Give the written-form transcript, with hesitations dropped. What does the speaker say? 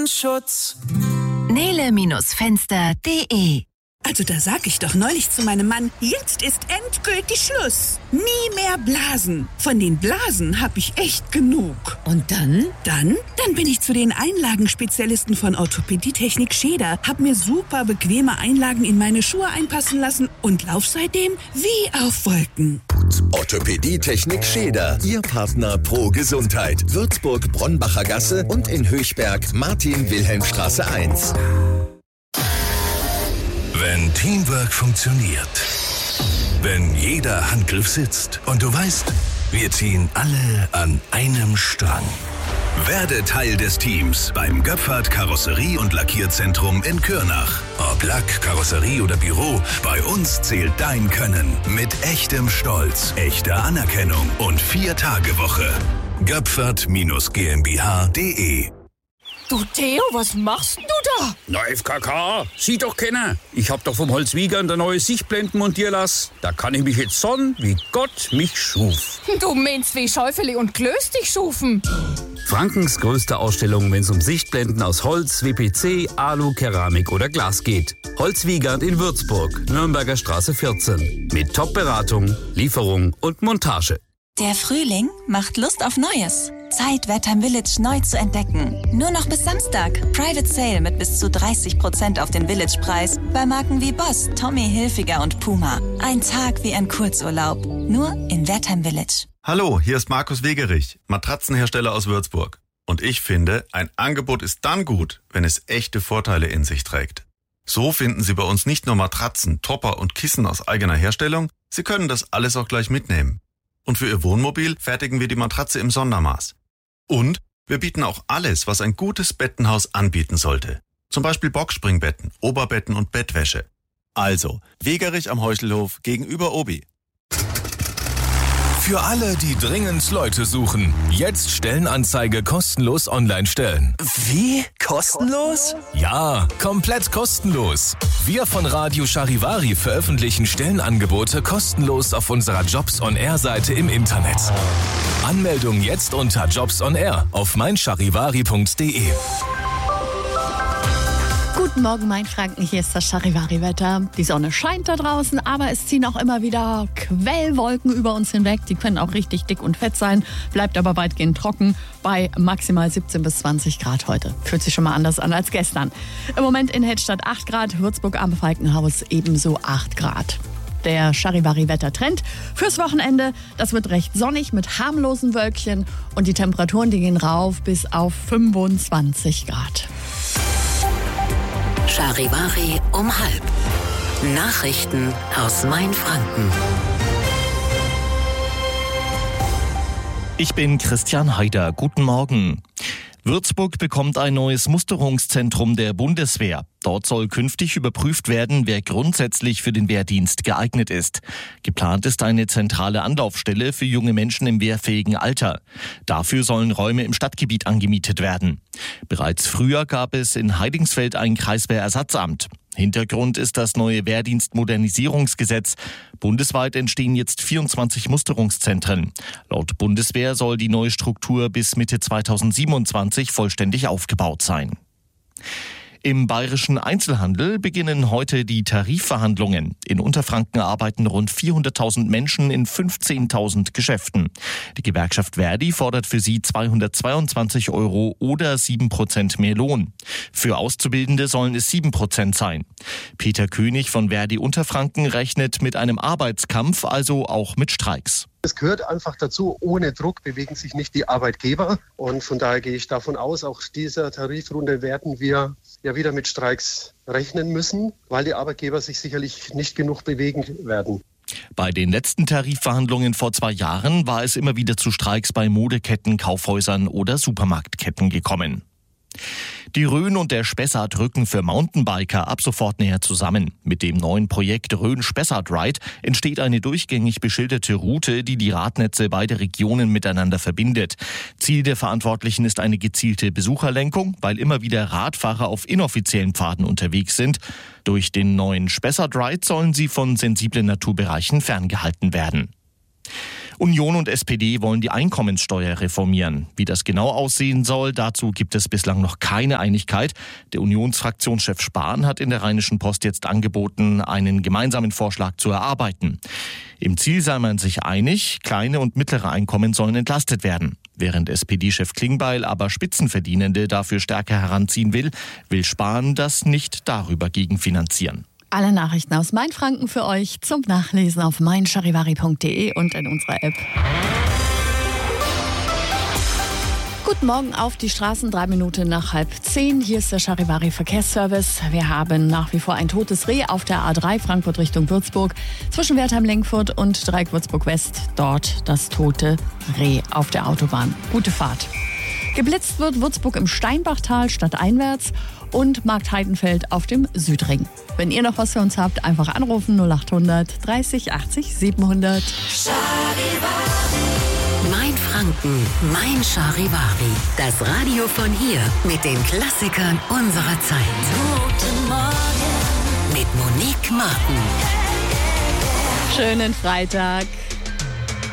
Sonnenschutz. Nele-Fenster.de. Also da sag ich doch neulich zu meinem Mann, jetzt ist endgültig Schluss. Nie mehr Blasen. Von den Blasen hab ich echt genug. Und dann? Dann bin ich zu den Einlagenspezialisten von Orthopädie-Technik Scheder, hab mir super bequeme Einlagen in meine Schuhe einpassen lassen und lauf seitdem wie auf Wolken. Orthopädie-Technik Scheder. Ihr Partner pro Gesundheit. Würzburg, Bronnbacher Gasse und in Höchberg, Martin-Wilhelm-Straße 1. Wenn Teamwork funktioniert, wenn jeder Handgriff sitzt und du weißt, wir ziehen alle an einem Strang. Werde Teil des Teams beim Göpfert Karosserie- und Lackierzentrum in Kürnach. Ob Lack, Karosserie oder Büro, bei uns zählt dein Können mit echtem Stolz, echter Anerkennung und 4-Tage-Woche. Göpfert-GmbH.de. Du Theo, was machst denn du da? Na FKK, sieh doch keiner. Ich hab doch vom Holzwiegern der neue Sichtblenden montieren lassen. Da kann ich mich jetzt sonnen, wie Gott mich schuf. Du meinst wie Schäufele und Klöß dich schufen. Frankens größte Ausstellung, wenn es um Sichtblenden aus Holz, WPC, Alu, Keramik oder Glas geht. Holzwiegand in Würzburg, Nürnberger Straße 14. Mit Top-Beratung, Lieferung und Montage. Der Frühling macht Lust auf Neues. Zeit, Wertheim Village neu zu entdecken. Nur noch bis Samstag. Private Sale mit bis zu 30% auf den Village-Preis bei Marken wie Boss, Tommy Hilfiger und Puma. Ein Tag wie ein Kurzurlaub. Nur in Wertheim Village. Hallo, hier ist Markus Wegerich, Matratzenhersteller aus Würzburg. Und ich finde, ein Angebot ist dann gut, wenn es echte Vorteile in sich trägt. So finden Sie bei uns nicht nur Matratzen, Topper und Kissen aus eigener Herstellung, Sie können das alles auch gleich mitnehmen. Und für Ihr Wohnmobil fertigen wir die Matratze im Sondermaß. Und wir bieten auch alles, was ein gutes Bettenhaus anbieten sollte. Zum Beispiel Boxspringbetten, Oberbetten und Bettwäsche. Also, Wegerich am Heuchelhof gegenüber Obi. Für alle, die dringend Leute suchen, jetzt Stellenanzeige kostenlos online stellen. Wie? Kostenlos? Ja, komplett kostenlos. Wir von Radio Charivari veröffentlichen Stellenangebote kostenlos auf unserer Jobs-on-Air-Seite im Internet. Anmeldung jetzt unter Jobs on Air auf meincharivari.de. Guten Morgen, mein Franken. Hier ist das Charivari-Wetter. Die Sonne scheint da draußen, aber es ziehen auch immer wieder Quellwolken über uns hinweg. Die können auch richtig dick und fett sein, bleibt aber weitgehend trocken bei maximal 17 bis 20 Grad heute. Fühlt sich schon mal anders an als gestern. Im Moment in Hedstadt 8 Grad, Würzburg am Falkenhaus ebenso 8 Grad. Der Charivari-Wettertrend fürs Wochenende, das wird recht sonnig mit harmlosen Wölkchen und die Temperaturen, die gehen rauf bis auf 25 Grad. Charivari um 12:30. Nachrichten aus Mainfranken. Ich bin Christian Haider. Guten Morgen. Würzburg bekommt ein neues Musterungszentrum der Bundeswehr. Dort soll künftig überprüft werden, wer grundsätzlich für den Wehrdienst geeignet ist. Geplant ist eine zentrale Anlaufstelle für junge Menschen im wehrfähigen Alter. Dafür sollen Räume im Stadtgebiet angemietet werden. Bereits früher gab es in Heidingsfeld ein Kreiswehrersatzamt. Hintergrund ist das neue Wehrdienstmodernisierungsgesetz. Bundesweit entstehen jetzt 24 Musterungszentren. Laut Bundeswehr soll die neue Struktur bis Mitte 2027 vollständig aufgebaut sein. Im bayerischen Einzelhandel beginnen heute die Tarifverhandlungen. In Unterfranken arbeiten rund 400.000 Menschen in 15.000 Geschäften. Die Gewerkschaft Verdi fordert für sie 222 € oder 7% mehr Lohn. Für Auszubildende sollen es 7% sein. Peter König von Verdi Unterfranken rechnet mit einem Arbeitskampf, also auch mit Streiks. Es gehört einfach dazu, ohne Druck bewegen sich nicht die Arbeitgeber. Und von daher gehe ich davon aus, auch dieser Tarifrunde werden wir ja wieder mit Streiks rechnen müssen, weil die Arbeitgeber sich sicherlich nicht genug bewegen werden. Bei den letzten Tarifverhandlungen vor 2 Jahren war es immer wieder zu Streiks bei Modeketten, Kaufhäusern oder Supermarktketten gekommen. Die Rhön und der Spessart rücken für Mountainbiker ab sofort näher zusammen. Mit dem neuen Projekt Rhön-Spessart Ride entsteht eine durchgängig beschilderte Route, die die Radnetze beider Regionen miteinander verbindet. Ziel der Verantwortlichen ist eine gezielte Besucherlenkung, weil immer wieder Radfahrer auf inoffiziellen Pfaden unterwegs sind. Durch den neuen Spessart Ride sollen sie von sensiblen Naturbereichen ferngehalten werden. Union und SPD wollen die Einkommenssteuer reformieren. Wie das genau aussehen soll, dazu gibt es bislang noch keine Einigkeit. Der Unionsfraktionschef Spahn hat in der Rheinischen Post jetzt angeboten, einen gemeinsamen Vorschlag zu erarbeiten. Im Ziel sei man sich einig, kleine und mittlere Einkommen sollen entlastet werden. Während SPD-Chef Klingbeil aber Spitzenverdienende dafür stärker heranziehen will Spahn das nicht darüber gegenfinanzieren. Alle Nachrichten aus Mainfranken für euch zum Nachlesen auf meincharivari.de und in unserer App. Guten Morgen auf die Straßen, 3 Minuten nach 9:30. Hier ist der Charivari Verkehrsservice. Wir haben nach wie vor ein totes Reh auf der A3 Frankfurt Richtung Würzburg. Zwischen Wertheim-Lenkfurt und Dreieck Würzburg West. Dort das tote Reh auf der Autobahn. Gute Fahrt. Geblitzt wird Würzburg im Steinbachtal stadteinwärts und Markt Heidenfeld auf dem Südring. Wenn ihr noch was für uns habt, einfach anrufen 0800 30 80 700. Mein Franken, mein Charivari. Das Radio von hier mit den Klassikern unserer Zeit. Guten Morgen mit Monique Martin. Schönen Freitag.